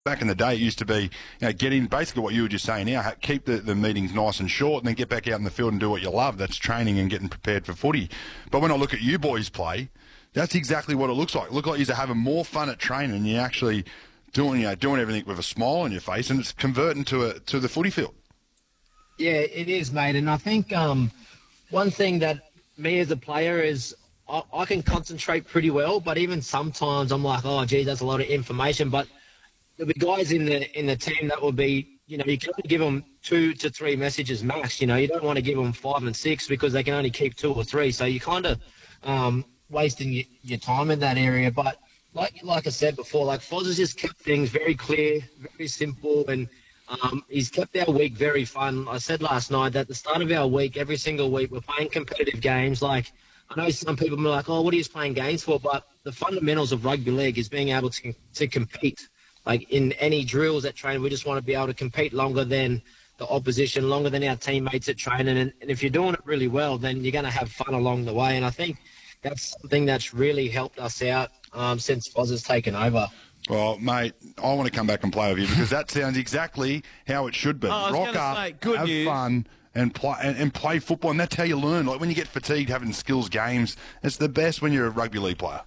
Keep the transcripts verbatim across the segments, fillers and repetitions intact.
Back in the day, it used to be, you know, get in, basically what you were just saying now, ha- keep the, the meetings nice and short and then get back out in the field and do what you love. That's training and getting prepared for footy. But when I look at you boys play, that's exactly what it looks like. It looks like you're having more fun at training and you're actually doing, you know, doing everything with a smile on your face, and it's converting to a to the footy field. Yeah, it is, mate. And I think um, one thing that me as a player is I, I can concentrate pretty well, but even sometimes I'm like, oh, geez, that's a lot of information. But there'll be guys in the in the team that will be, you know, you can only give them two to three messages max. You know, you don't want to give them five and six because they can only keep two or three. So you kind of um, wasting your, your time in that area. But like like I said before, like Foz has just kept things very clear, very simple, and um, he's kept our week very fun. I said last night that at the start of our week, every single week, we're playing competitive games. Like, I know some people are like, oh, what are you playing games for? But the fundamentals of rugby league is being able to to compete. Like in any drills at training, we just want to be able to compete longer than the opposition, longer than our teammates at training. And, and if you're doing it really well, then you're going to have fun along the way. And I think that's something that's really helped us out um, since Foz has taken over. Well, mate, I want to come back and play with you because that sounds exactly how it should be. Oh, I was Rock gonna up, say, good have news. fun, and play and, and play football, and that's how you learn. Like when you get fatigued having skills games, it's the best when you're a rugby league player.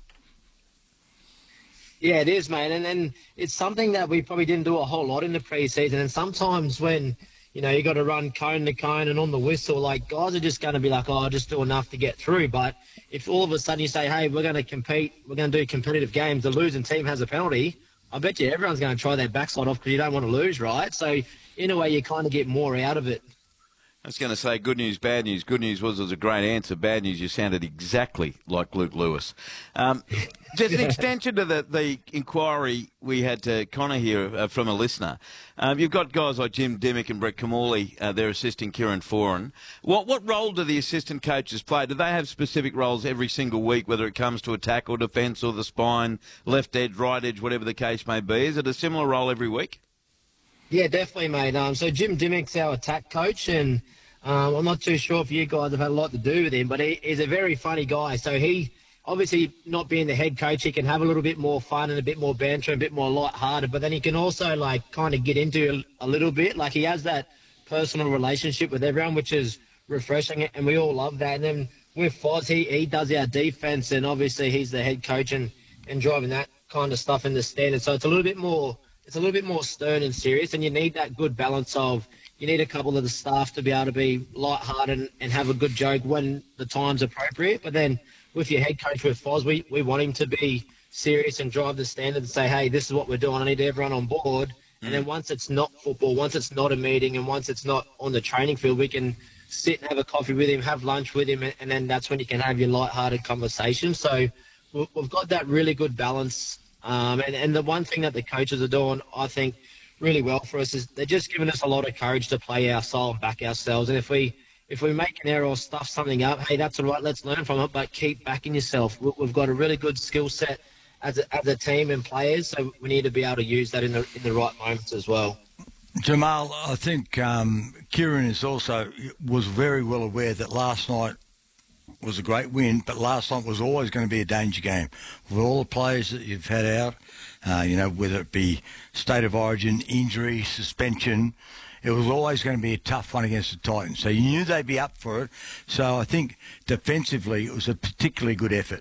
Yeah, it is, mate. And then it's something that we probably didn't do a whole lot in the pre-season. And sometimes when, you know, you got to run cone to cone and on the whistle, like guys are just going to be like, oh, I'll just do enough to get through. But if all of a sudden you say, hey, we're going to compete, we're going to do competitive games, the losing team has a penalty, I bet you everyone's going to try their backside off because you don't want to lose, right? So in a way, you kind of get more out of it. I was going to say good news, bad news. Good news was it was a great answer. Bad news, you sounded exactly like Luke Lewis. Um, just an extension to the, the inquiry we had to Connor here uh, from a listener. Um, you've got guys like Jim Dimmick and Brett Kamali. Uh, they're assisting Kieran Foran. What what role do the assistant coaches play? Do they have specific roles every single week, whether it comes to attack or defence or the spine, left edge, right edge, whatever the case may be? Is it a similar role every week? Yeah, definitely, mate. Um, so Jim Dimmick's our attack coach, and um, I'm not too sure if you guys have had a lot to do with him, but he, he's a very funny guy. So he, obviously not being the head coach, he can have a little bit more fun and a bit more banter and a bit more light-hearted, but then he can also, like, kind of get into it a little bit. Like, he has that personal relationship with everyone, which is refreshing, and we all love that. And then with Foz, he, he does our defence, and obviously he's the head coach and, and driving that kind of stuff in the standard. So it's a little bit more... It's a little bit more stern and serious, and you need that good balance of you need a couple of the staff to be able to be light-hearted and, and have a good joke when the time's appropriate. But then with your head coach with Foz, we, we want him to be serious and drive the standard and say, hey, this is what we're doing. I need everyone on board. Mm. And then once it's not football, once it's not a meeting, and once it's not on the training field, we can sit and have a coffee with him, have lunch with him, and, and then that's when you can have your light-hearted conversation. So we've got that really good balance. Um, and, and the one thing that the coaches are doing, I think, really well for us is they're just giving us a lot of courage to play our style and back ourselves. And if we if we make an error or stuff something up, hey, that's all right, let's learn from it, but keep backing yourself. We've got a really good skill set as a, as a team and players, so we need to be able to use that in the in the right moments as well. Jamal, I think um, Kieran is also was very well aware that last night was a great win, but last night was always going to be a danger game. With all the players that you've had out, uh, you know, whether it be state of origin, injury, suspension, it was always going to be a tough one against the Titans. So you knew they'd be up for it. So I think defensively it was a particularly good effort.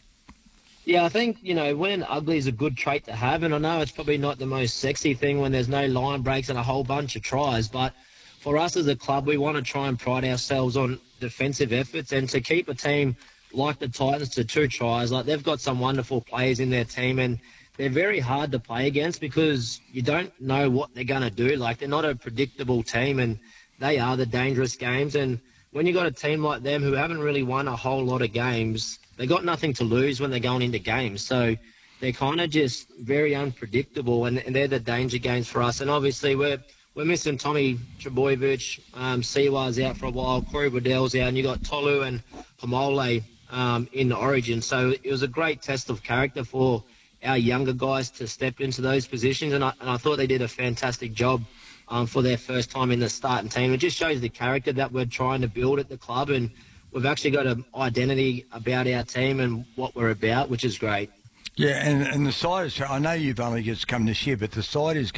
Yeah, I think, you know, winning ugly is a good trait to have, and I know it's probably not the most sexy thing when there's no line breaks and a whole bunch of tries, but for us as a club, we want to try and pride ourselves on defensive efforts, and to keep a team like the Titans to two tries, like they've got some wonderful players in their team, and they're very hard to play against because you don't know what they're going to do. Like, they're not a predictable team, and they are the dangerous games. And when you got a team like them who haven't really won a whole lot of games, they got nothing to lose when they're going into games. So they're kind of just very unpredictable, and, and they're the danger games for us. And obviously we're We're missing Tommy Trebojevic. Um, Siwa's out for a while. Corey Waddell's out. And you got Tolu and Pomole um, in the Origin. So it was a great test of character for our younger guys to step into those positions. And I, and I thought they did a fantastic job um, for their first time in the starting team. It just shows the character that we're trying to build at the club. And we've actually got an identity about our team and what we're about, which is great. Yeah, and, and the side is, I know you've only just come this year, but the side is